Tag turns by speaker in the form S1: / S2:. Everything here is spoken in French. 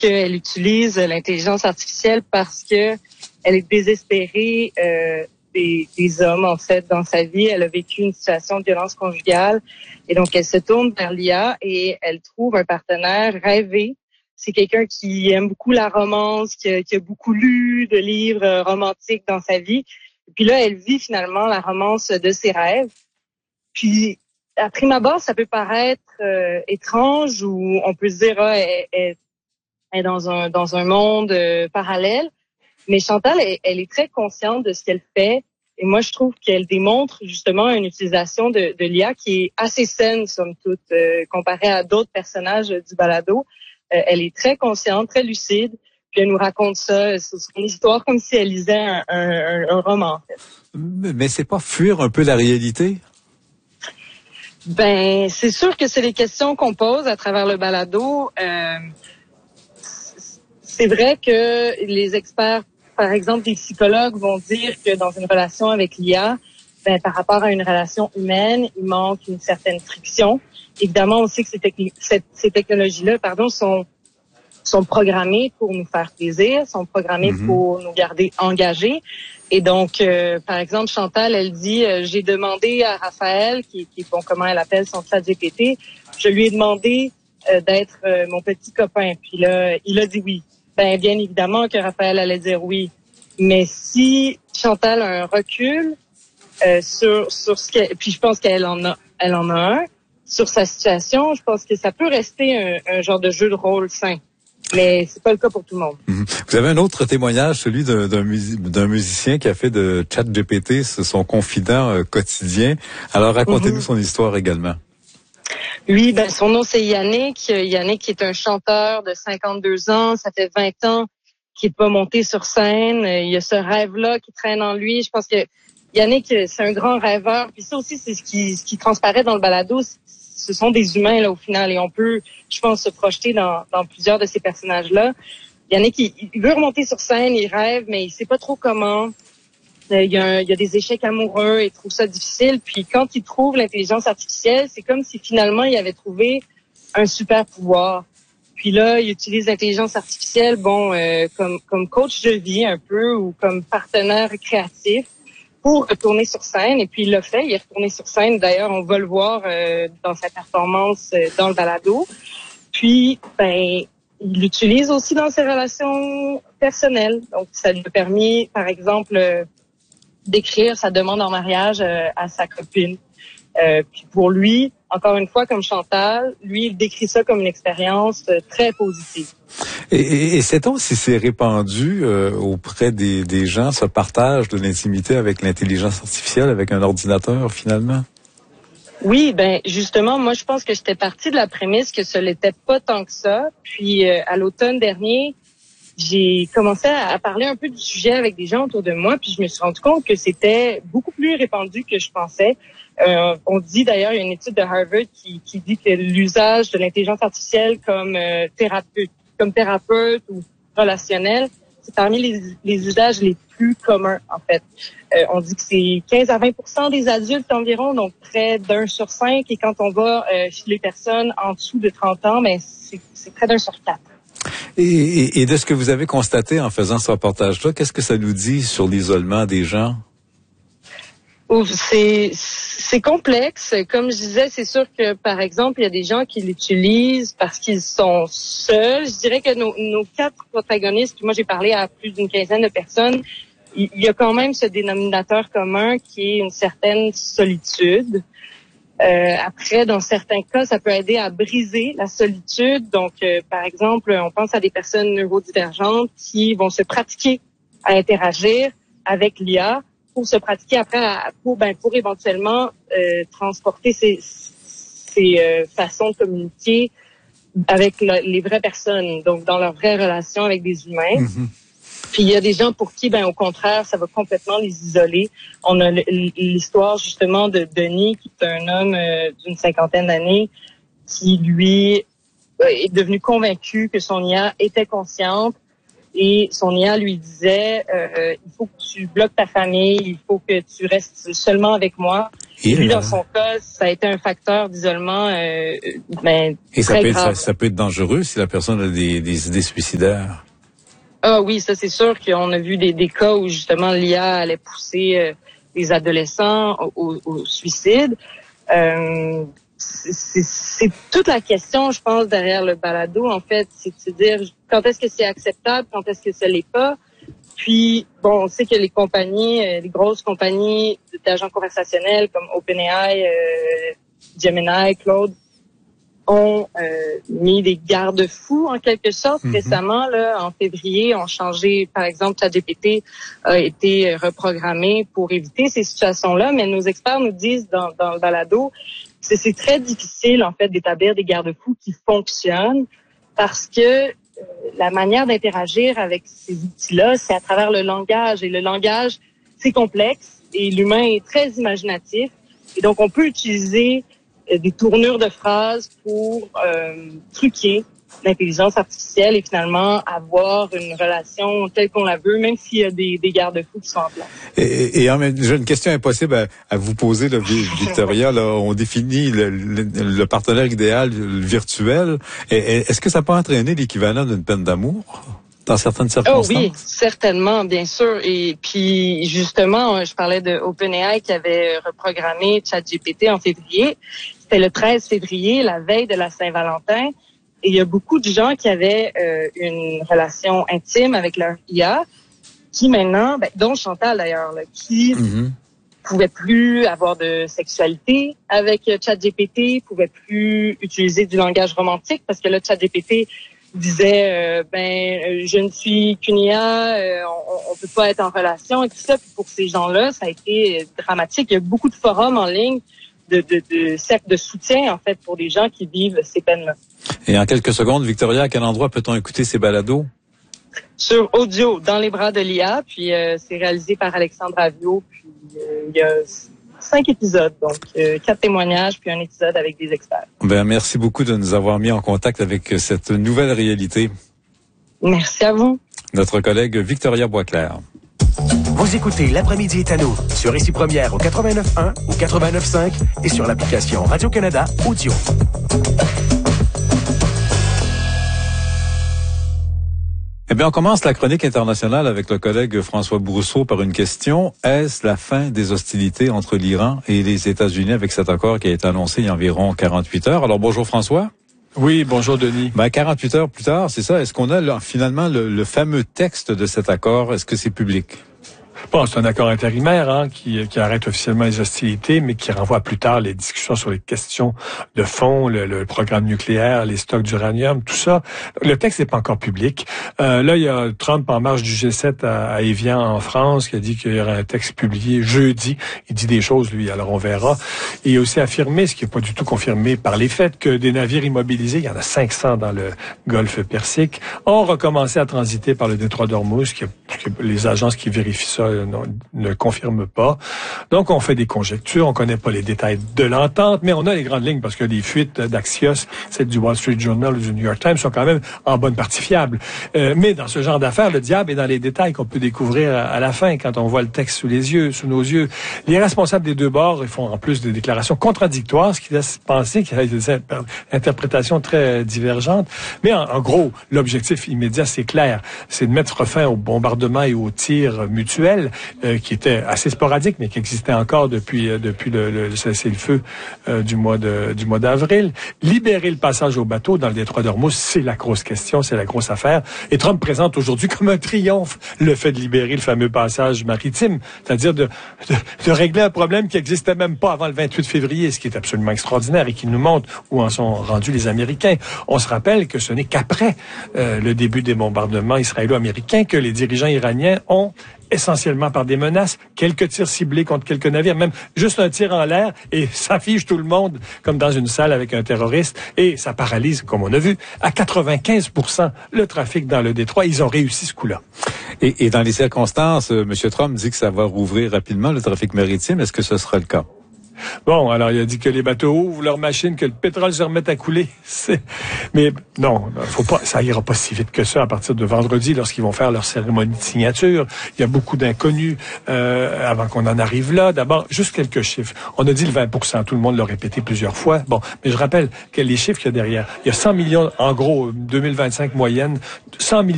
S1: qu'elle utilise l'intelligence artificielle parce que elle est désespérée des hommes, en fait, dans sa vie. Elle a vécu une situation de violence conjugale et donc elle se tourne vers l'IA et elle trouve un partenaire rêvé. C'est quelqu'un qui aime beaucoup la romance, qui a beaucoup lu de livres romantiques dans sa vie. Et puis là, elle vit finalement la romance de ses rêves. Puis, à prime abord, ça peut paraître étrange ou on peut se dire elle est dans un monde parallèle. Mais Chantal, elle est très consciente de ce qu'elle fait. Et moi, je trouve qu'elle démontre justement une utilisation de l'IA qui est assez saine, somme toute, comparée à d'autres personnages du balado. Elle est très consciente, très lucide. Puis elle nous raconte ça, son histoire, comme si elle lisait un roman, en fait.
S2: Mais c'est pas fuir un peu la réalité?
S1: Ben, c'est sûr que c'est les questions qu'on pose à travers le balado. C'est vrai que les experts, par exemple des psychologues, vont dire que dans une relation avec l'IA, ben, par rapport à une relation humaine, il manque une certaine friction. Évidemment, on sait que ces technologies-là, sont programmées pour nous faire plaisir, sont programmées pour nous garder engagés. Et donc, par exemple, Chantal, elle dit, j'ai demandé à Raphaël, qui bon, comment elle appelle son ChatGPT, je lui ai demandé d'être mon petit copain. Puis là, il a dit oui. Ben, bien évidemment que Raphaël allait dire oui. Mais si Chantal a un recul sur ce qu'elle, puis je pense qu'elle en a un sur sa situation, je pense que ça peut rester un genre de jeu de rôle sain. Mais c'est pas le cas pour tout le monde.
S2: Vous avez un autre témoignage, celui d'un musicien qui a fait de ChatGPT son confident quotidien. Alors racontez-nous son histoire également.
S1: Lui, ben son nom c'est Yannick. Yannick est un chanteur de 52 ans. Ça fait 20 ans qu'il n'est pas monté sur scène. Il y a ce rêve-là qui traîne en lui. Je pense que Yannick, c'est un grand rêveur. Puis ça aussi, c'est ce qui transparaît dans le balado. Ce sont des humains là au final et on peut, je pense, se projeter dans plusieurs de ces personnages-là. Yannick, il veut remonter sur scène, il rêve, mais il sait pas trop comment. Il y a des échecs amoureux, il trouve ça difficile. Puis quand il trouve l'intelligence artificielle, c'est comme si finalement il avait trouvé un super pouvoir. Puis là, il utilise l'intelligence artificielle, comme coach de vie un peu ou comme partenaire créatif pour retourner sur scène. Et puis il l'a fait, il est retourné sur scène. D'ailleurs, on va le voir dans sa performance dans le balado. Puis, ben, il l'utilise aussi dans ses relations personnelles. Donc, ça lui a permis, par exemple, d'écrire sa demande en mariage à sa copine. Puis pour lui, encore une fois, comme Chantal, lui, il décrit ça comme une expérience très positive.
S2: Et sait-on si c'est répandu auprès des gens, ce partage de l'intimité avec l'intelligence artificielle, avec un ordinateur, finalement?
S1: Oui, ben justement, moi, je pense que j'étais partie de la prémisse que ce n'était pas tant que ça. Puis, à l'automne dernier, j'ai commencé à parler un peu du sujet avec des gens autour de moi, puis je me suis rendu compte que c'était beaucoup plus répandu que je pensais. On dit d'ailleurs, il y a une étude de Harvard qui dit que l'usage de l'intelligence artificielle comme thérapeute ou relationnel, c'est parmi les usages les plus communs, en fait. On dit que c'est 15 à 20% des adultes environ, donc près d'1 sur 5. Et quand on va chez les personnes en dessous de 30 ans, ben c'est près d'1 sur 4.
S2: Et de ce que vous avez constaté en faisant ce reportage-là, qu'est-ce que ça nous dit sur l'isolement des gens?
S1: C'est complexe. Comme je disais, c'est sûr que, par exemple, il y a des gens qui l'utilisent parce qu'ils sont seuls. Je dirais que nos 4 protagonistes, moi j'ai parlé à plus d'une quinzaine de personnes, il y a quand même ce dénominateur commun qui est une certaine solitude. Après, dans certains cas, ça peut aider à briser la solitude. Donc, par exemple, on pense à des personnes neurodivergentes qui vont se pratiquer à interagir avec l'IA pour se pratiquer après pour éventuellement transporter ces façons de communiquer avec les vraies personnes, donc dans leur vraie relation avec des humains. Mm-hmm. Puis il y a des gens pour qui, au contraire, ça va complètement les isoler. On a l'histoire justement de Denis, qui est un homme d'une 50aine d'années, qui lui est devenu convaincu que son IA était consciente et son IA lui disait il faut que tu bloques ta famille, il faut que tu restes seulement avec moi. Et lui, dans son cas, ça a été un facteur d'isolement
S2: Et
S1: très grave.
S2: Ça peut être dangereux si la personne a des idées suicidaires.
S1: Ah oui, ça c'est sûr qu'on a vu des cas où justement l'IA allait pousser les adolescents au suicide. C'est toute la question, je pense, derrière le balado, en fait, c'est de se dire quand est-ce que c'est acceptable, quand est-ce que ça l'est pas. Puis, bon, on sait que les grosses compagnies d'agents conversationnels comme OpenAI, Gemini, Claude, ont mis des garde-fous en quelque sorte. Récemment, là, en février, ont changé, par exemple, ChatGPT a été reprogrammé pour éviter ces situations-là, mais nos experts nous disent dans le balado que c'est très difficile, en fait, d'établir des garde-fous qui fonctionnent parce que la manière d'interagir avec ces outils-là, c'est à travers le langage. Et le langage, c'est complexe et l'humain est très imaginatif. Et donc, on peut utiliser des tournures de phrases pour truquer l'intelligence artificielle et finalement avoir une relation telle qu'on la veut, même s'il y a des garde-fous qui sont en place.
S2: Et j'ai une question impossible à vous poser, là, Victoria. Là, on définit le partenaire idéal virtuel. Est-ce que ça peut entraîner l'équivalent d'une peine d'amour dans certaines circonstances?
S1: Oh oui, certainement, bien sûr. Et puis, justement, je parlais de OpenAI qui avait reprogrammé ChatGPT en février. C'était le 13 février, la veille de la Saint-Valentin. Et il y a beaucoup de gens qui avaient une relation intime avec leur IA, qui maintenant, dont Chantal d'ailleurs, là, qui pouvaient plus avoir de sexualité avec ChatGPT, pouvaient plus utiliser du langage romantique parce que là, ChatGPT disait je ne suis qu'une IA, on peut pas être en relation et tout ça. Puis pour ces gens-là, ça a été dramatique. Il y a beaucoup de forums en ligne de cercles de soutien en fait pour les gens qui vivent ces peines-là.
S2: Et en quelques secondes, Victoria, à quel endroit peut-on écouter ces balados?
S1: Sur audio, dans les bras de l'IA, puis c'est réalisé par Alexandre Avio, puis il y a 5 épisodes, donc 4 témoignages, puis un épisode avec des experts.
S2: Merci beaucoup de nous avoir mis en contact avec cette nouvelle réalité.
S1: Merci à vous.
S2: Notre collègue Victoria Boisclair.
S3: Vous écoutez L'après-midi est à nous sur Ici Première au 89.1, au 89.5 et sur l'application Radio-Canada Audio.
S2: Eh bien, on commence la chronique internationale avec le collègue François Brousseau par une question. Est-ce la fin des hostilités entre l'Iran et les États-Unis avec cet accord qui a été annoncé il y a environ 48 heures? Alors, bonjour François.
S4: Oui, bonjour Denis.
S2: 48 heures plus tard, c'est ça. Est-ce qu'on a finalement le fameux texte de cet accord? Est-ce que c'est public?
S4: Bon, c'est un accord intérimaire qui arrête officiellement les hostilités, mais qui renvoie plus tard les discussions sur les questions de fond, le programme nucléaire, les stocks d'uranium, tout ça. Le texte n'est pas encore public. Là, il y a Trump en marge du G7 à Évian en France qui a dit qu'il y aurait un texte publié jeudi. Il dit des choses, lui, alors on verra. Et il a aussi affirmé, ce qui n'est pas du tout confirmé par les faits, que des navires immobilisés, il y en a 500 dans le golfe Persique, ont recommencé à transiter par le détroit d'Ormuz, que les agences qui vérifient ça ne confirme pas. Donc, on fait des conjectures, on connaît pas les détails de l'entente, mais on a les grandes lignes parce que les fuites d'Axios, celles du Wall Street Journal ou du New York Times sont quand même en bonne partie fiables. Mais dans ce genre d'affaires, le diable est dans les détails qu'on peut découvrir à la fin quand on voit le texte sous nos yeux. Les responsables des deux bords, ils font en plus des déclarations contradictoires, ce qui laisse penser qu'il y a des interprétations très divergentes. Mais en gros, l'objectif immédiat, c'est clair, c'est de mettre fin au bombardement et aux tirs mutuels qui était assez sporadique, mais qui existait encore depuis le cessez-le-feu du mois d'avril. Libérer le passage au bateau dans le détroit d'Ormuz, c'est la grosse question, c'est la grosse affaire. Et Trump présente aujourd'hui comme un triomphe le fait de libérer le fameux passage maritime, c'est-à-dire de régler un problème qui n'existait même pas avant le 28 février, ce qui est absolument extraordinaire et qui nous montre où en sont rendus les Américains. On se rappelle que ce n'est qu'après le début des bombardements israélo-américains que les dirigeants iraniens ont essentiellement par des menaces, quelques tirs ciblés contre quelques navires, même juste un tir en l'air et ça fige tout le monde comme dans une salle avec un terroriste et ça paralyse, comme on a vu, à 95% le trafic dans le détroit. Ils ont réussi ce coup-là.
S2: Et dans les circonstances, M. Trump dit que ça va rouvrir rapidement le trafic maritime. Est-ce que ce sera le cas?
S4: Bon, alors il a dit que les bateaux ouvrent leurs machines, que le pétrole se remette à couler. Mais non, faut pas, ça ira pas si vite que ça à partir de vendredi lorsqu'ils vont faire leur cérémonie de signature. Il y a beaucoup d'inconnus avant qu'on en arrive là. D'abord, juste quelques chiffres. On a dit le 20%, tout le monde l'a répété plusieurs fois. Bon, mais je rappelle que les chiffres qu'il y a derrière, il y a 100 millions, en gros, 2025 moyenne, 100 millions